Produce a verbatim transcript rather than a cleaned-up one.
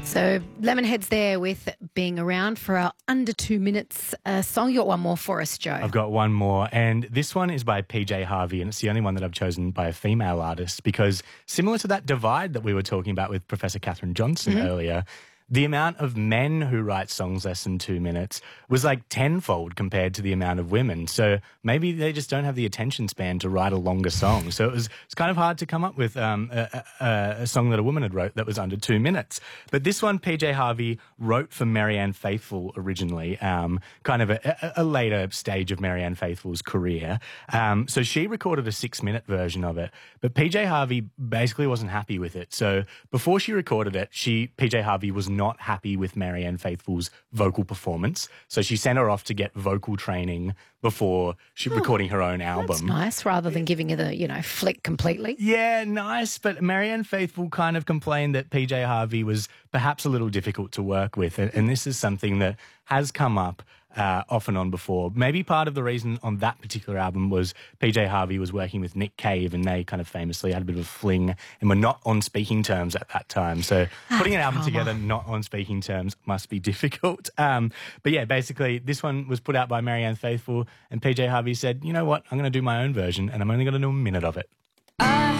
So Lemonheads there with Being Around for our under two minutes uh, song. You got one more for us, Joe. I've got one more, and this one is by P J Harvey, and it's the only one that I've chosen by a female artist because similar to that divide that we were talking about with Professor Catherine Johnson mm-hmm. earlier, the amount of men who write songs less than two minutes was like tenfold compared to the amount of women. So maybe they just don't have the attention span to write a longer song. So it was it's kind of hard to come up with um, a, a, a song that a woman had wrote that was under two minutes. But this one, P J Harvey wrote for Marianne Faithfull originally, um, kind of a, a later stage of Marianne Faithfull's career. Um, so she recorded a six-minute version of it, but P J Harvey basically wasn't happy with it. So before she recorded it, she P J Harvey was not happy with Marianne Faithfull's vocal performance. So she sent her off to get vocal training before she oh, recording her own album. That's nice, rather than giving her the, you know, flick completely. Yeah, nice. But Marianne Faithfull kind of complained that P J Harvey was perhaps a little difficult to work with. And, and this is something that has come up uh, off and on before. Maybe part of the reason on that particular album was P J Harvey was working with Nick Cave, and they kind of famously had a bit of a fling and were not on speaking terms at that time. So putting an album together not on speaking terms must be difficult. Um, but yeah, basically this one was put out by Marianne Faithfull, and P J Harvey said, you know what, I'm going to do my own version, and I'm only going to do a minute of it.